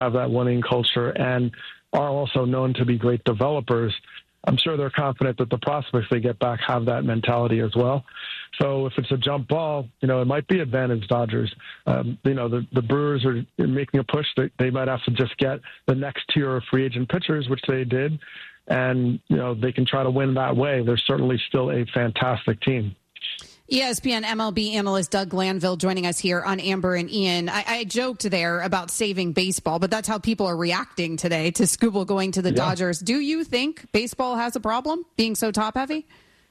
have that winning culture and are also known to be great developers, I'm sure they're confident that the prospects they get back have that mentality as well. So if it's a jump ball, it might be advantage Dodgers. The Brewers are making a push that they might have to just get the next tier of free agent pitchers, which they did. And, they can try to win that way. They're certainly still a fantastic team. ESPN MLB analyst Doug Glanville joining us here on Amber and Ian. I joked there about saving baseball, but that's how people are reacting today to Skubal going to the Dodgers. Do you think baseball has a problem being so top heavy?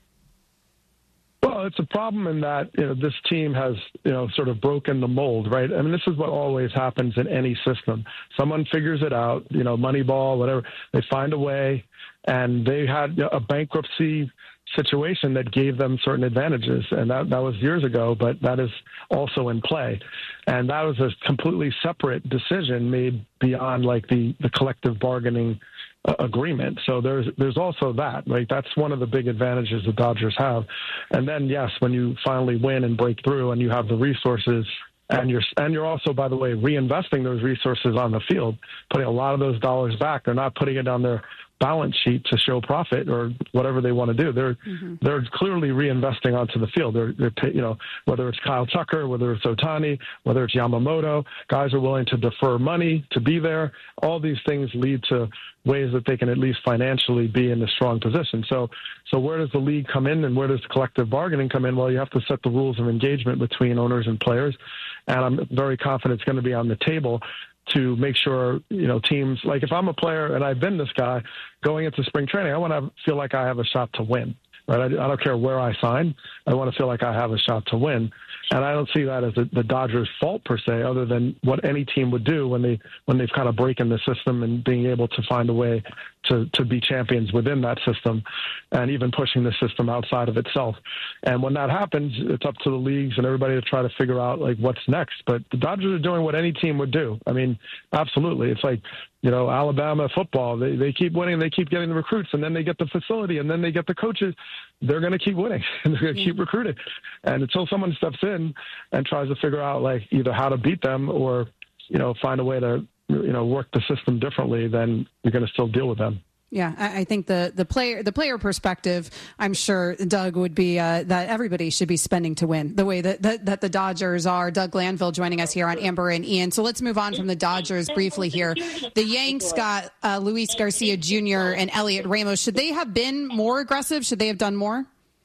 Well, it's a problem in that this team has sort of broken the mold, right? I mean, this is what always happens in any system. Someone figures it out, Moneyball, whatever. They find a way, and they had a bankruptcy situation that gave them certain advantages, and that was years ago, but that is also in play. And that was a completely separate decision made beyond like the collective bargaining agreement. So there's also that, right? That's one of the big advantages the Dodgers have. And then, yes, when you finally win and break through and you have the resources, and you're also, by the way, reinvesting those resources on the field, putting a lot of those dollars back. They're not putting it on their balance sheet to show profit or whatever they want to do. They're clearly reinvesting onto the field. They're whether it's Kyle Tucker, whether it's Ohtani, whether it's Yamamoto, guys are willing to defer money to be there. All these things lead to ways that they can at least financially be in a strong position. So where does the league come in and where does collective bargaining come in? Well, you have to set the rules of engagement between owners and players. And I'm very confident it's going to be on the table to make sure, teams, like if I'm a player and I've been this guy going into spring training, I want to feel like I have a shot to win, right? I don't care where I sign. I want to feel like I have a shot to win. And I don't see that as the Dodgers' fault per se, other than what any team would do when they've kind of broken the system and being able to find a way to be champions within that system and even pushing the system outside of itself. And when that happens, it's up to the leagues and everybody to try to figure out like what's next. But the Dodgers are doing what any team would do. I mean, absolutely. It's like, Alabama football, they keep winning, they keep getting the recruits, and then they get the facility, and then they get the coaches. They're going to keep winning, and they're going to keep recruiting. And until someone steps in and tries to figure out, like, either how to beat them or, find a way to, work the system differently, then you're going to still deal with them. Yeah, I think the player perspective, I'm sure, Doug, would be that everybody should be spending to win the way that the Dodgers are. Doug Glanville joining us here on Amber and Ian. So let's move on from the Dodgers briefly here. The Yanks got Luis Garcia Jr. and Elliot Ramos. Should they have been more aggressive? Should they have done more?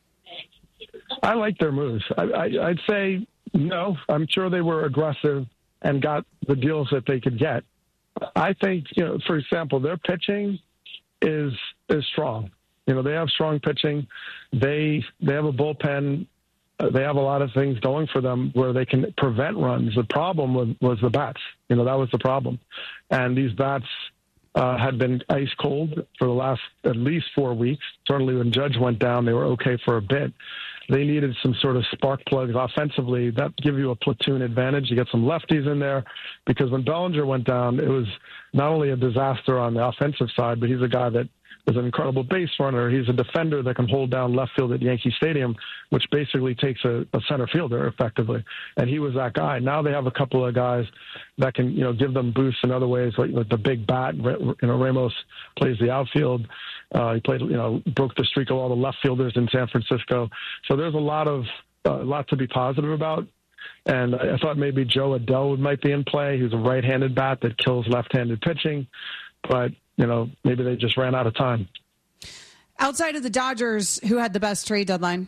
I like their moves. I'd say no. I'm sure they were aggressive and got the deals that they could get. I think, for example, their pitching is strong. They have strong pitching. They have a bullpen. They have a lot of things going for them where they can prevent runs. The problem was the bats. That was the problem. And these bats had been ice cold for the last at least 4 weeks. Certainly when Judge went down, they were okay for a bit. They needed some sort of spark plugs offensively that give you a platoon advantage. You get some lefties in there because when Bellinger went down, it was not only a disaster on the offensive side, but he's a guy that is an incredible base runner. He's a defender that can hold down left field at Yankee Stadium, which basically takes a center fielder effectively. And he was that guy. Now they have a couple of guys that can, give them boosts in other ways, like the big bat. Ramos plays the outfield. He played, broke the streak of all the left fielders in San Francisco. So there's a lot to be positive about. And I thought maybe Joe Adell might be in play. He's a right-handed bat that kills left-handed pitching. But, maybe they just ran out of time. Outside of the Dodgers, who had the best trade deadline?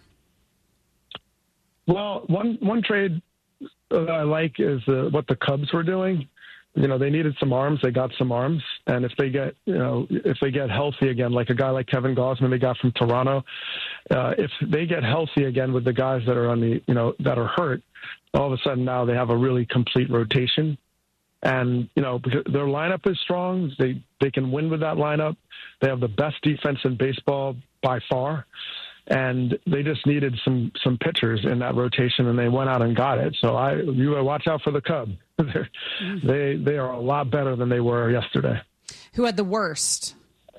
Well, one trade that I like is what the Cubs were doing. They needed some arms. They got some arms. And if they get healthy again, like a guy like Kevin Gausman they got from Toronto, if they get healthy again with the guys that are that are hurt, all of a sudden now they have a really complete rotation. And, because their lineup is strong. They can win with that lineup. They have the best defense in baseball by far. And they just needed some pitchers in that rotation, and they went out and got it. So you watch out for the Cubs. They are a lot better than they were yesterday. Who had the worst?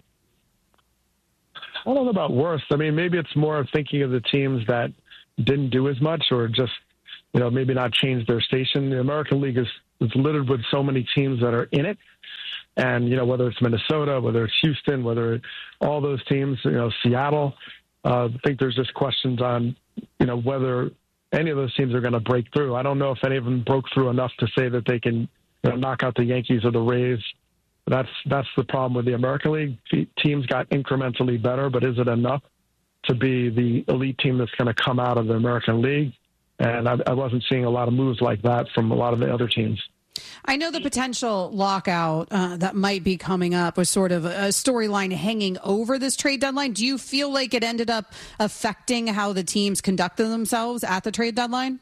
I don't know about worst. I mean, maybe it's more of thinking of the teams that didn't do as much or just, maybe not change their station. The American League is littered with so many teams that are in it And, whether it's Minnesota, whether it's Houston, whether all those teams, Seattle, I think there's just questions on, whether any of those teams are going to break through. I don't know if any of them broke through enough to say that they can knock out the Yankees or the Rays. That's the problem with the American League. Teams got incrementally better, but is it enough to be the elite team that's going to come out of the American League? And I wasn't seeing a lot of moves like that from a lot of the other teams. I know the potential lockout that might be coming up was sort of a storyline hanging over this trade deadline. Do you feel like it ended up affecting how the teams conducted themselves at the trade deadline?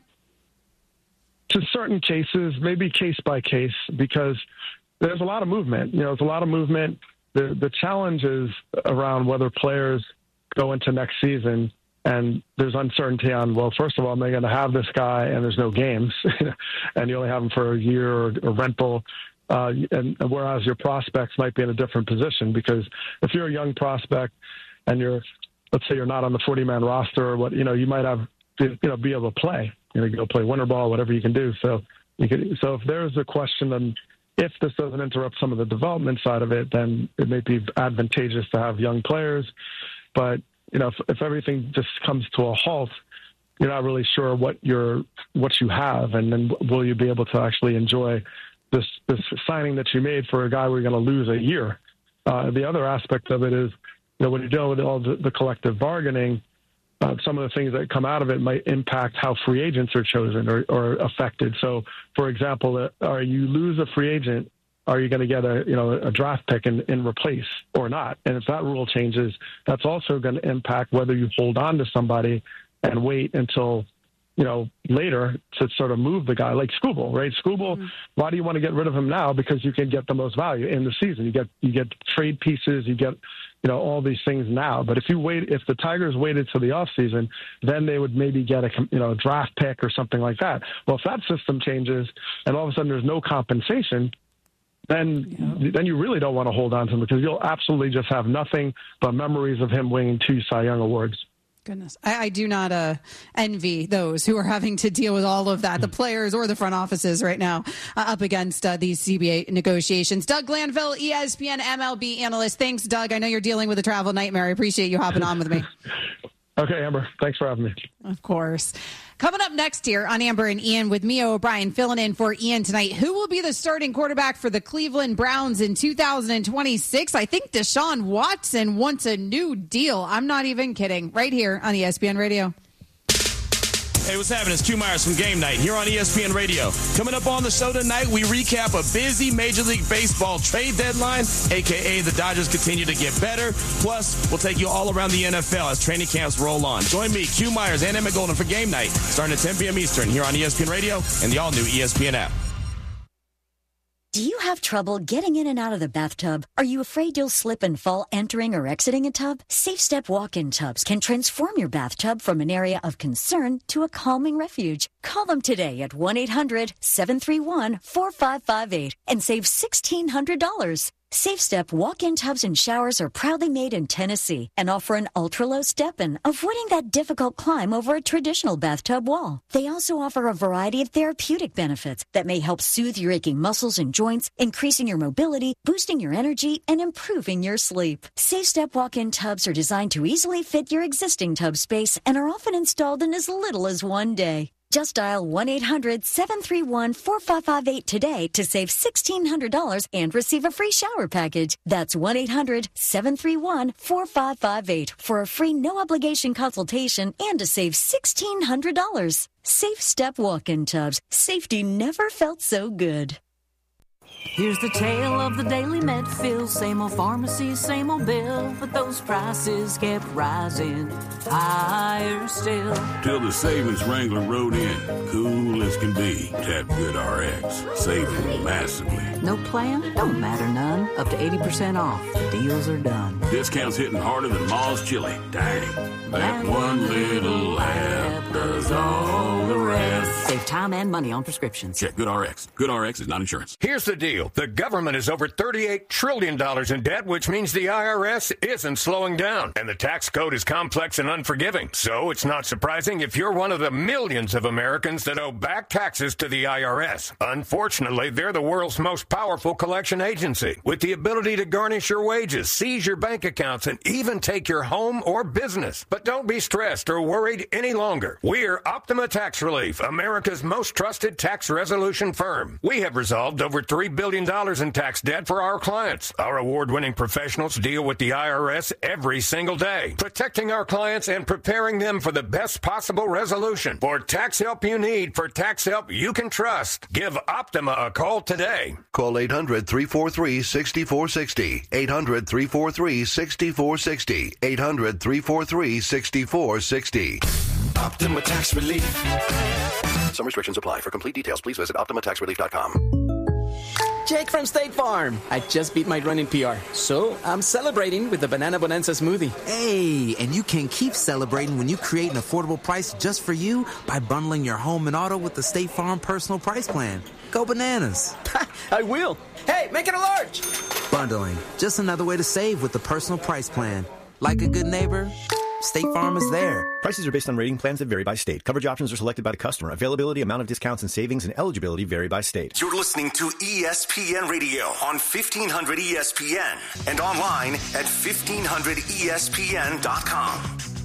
To certain cases, maybe case by case, because there's a lot of movement. There's a lot of movement. The challenge is around whether players go into next season and there's uncertainty on, well, first of all, am I going to have this guy and there's no games and you only have him for a year or rental, and whereas your prospects might be in a different position, because if you're a young prospect and let's say you're not on the 40-man roster or what, you might have to, be able to play, go play winter ball, whatever you can do. So if there's a question, then if this doesn't interrupt some of the development side of it, then it may be advantageous to have young players. But if everything just comes to a halt, you're not really sure what you have, and then will you be able to actually enjoy this signing that you made for a guy where you're going to lose a year? The other aspect of it is, when you're dealing with all the collective bargaining, some of the things that come out of it might impact how free agents are chosen or affected. So, for example, you lose a free agent, are you going to get a draft pick and replace or not? And if that rule changes, that's also going to impact whether you hold on to somebody and wait until, later to sort of move the guy, like Skubal, right? Skubal, why do you want to get rid of him now? Because you can get the most value in the season. You get trade pieces, you get, all these things now. But if the Tigers waited till the offseason, then they would maybe get a draft pick or something like that. Well, if that system changes and all of a sudden there's no compensation, then you really don't want to hold on to him, because you'll absolutely just have nothing but memories of him winning 2 Cy Young Awards. Goodness. I do not envy those who are having to deal with all of that, the players or the front offices right now, up against these CBA negotiations. Doug Glanville, ESPN MLB analyst. Thanks, Doug. I know you're dealing with a travel nightmare. I appreciate you hopping on with me. Okay, Amber. Thanks for having me. Of course. Coming up next here on Amber and Ian with Mia O'Brien filling in for Ian tonight. Who will be the starting quarterback for the Cleveland Browns in 2026? I think Deshaun Watson wants a new deal. I'm not even kidding. Right here on ESPN Radio. Hey, what's happening? It's Q Myers from Game Night here on ESPN Radio. Coming up on the show tonight, we recap a busy Major League Baseball trade deadline, a.k.a. the Dodgers continue to get better. Plus, we'll take you all around the NFL as training camps roll on. Join me, Q Myers, and Emmett Golden for Game Night, starting at 10 p.m. Eastern here on ESPN Radio and the all-new ESPN app. Do you have trouble getting in and out of the bathtub? Are you afraid you'll slip and fall entering or exiting a tub? Safe Step walk-in tubs can transform your bathtub from an area of concern to a calming refuge. Call them today at 1-800-731-4558 and save $1,600. Safe Step walk-in tubs and showers are proudly made in Tennessee and offer an ultra-low step-in, avoiding that difficult climb over a traditional bathtub wall. They also offer a variety of therapeutic benefits that may help soothe your aching muscles and joints, increasing your mobility, boosting your energy, and improving your sleep. Safe Step walk-in tubs are designed to easily fit your existing tub space and are often installed in as little as one day. Just dial 1-800-731-4558 today to save $1,600 and receive a free shower package. That's 1-800-731-4558 for a free no-obligation consultation and to save $1,600. Safe Step walk-in tubs. Safety never felt so good. Here's the tale of the daily Medfield. Same old pharmacy, same old bill, but those prices kept rising higher still. Till the savings wrangler rode in, cool as can be. Tap GoodRx, saving massively. No plan? Don't matter none. Up to 80% off. Deals are done. Discounts hitting harder than Ma's chili. Dang, that one little app does all the rest. Save time and money on prescriptions. Check GoodRx. GoodRx is not insurance. Here's the deal. deal. The government is over $38 trillion in debt, which means the IRS isn't slowing down. And the tax code is complex and unforgiving. So it's not surprising if you're one of the millions of Americans that owe back taxes to the IRS. Unfortunately, they're the world's most powerful collection agency, with the ability to garnish your wages, seize your bank accounts, and even take your home or business. But don't be stressed or worried any longer. We're Optima Tax Relief, America's most trusted tax resolution firm. We have resolved over $3 billion in tax debt for our clients. Our award-winning professionals deal with the IRS every single day, protecting our clients and preparing them for the best possible resolution. For tax help you need, for tax help you can trust, give Optima a call today. Call 800-343-6460. 800-343-6460. 800-343-6460. Optima Tax Relief. Some restrictions apply. For complete details, please visit OptimaTaxRelief.com. Jake from State Farm. I just beat my running PR, so I'm celebrating with the Banana Bonanza smoothie. Hey, and you can keep celebrating when you create an affordable price just for you by bundling your home and auto with the State Farm Personal Price Plan. Go bananas. I will. Hey, make it a large. Bundling. Just another way to save with the Personal Price Plan. Like a good neighbor, State Farm is there. Prices are based on rating plans that vary by state. Coverage options are selected by the customer. Availability, amount of discounts and savings, and eligibility vary by state. You're listening to ESPN Radio on 1500 ESPN and online at 1500ESPN.com.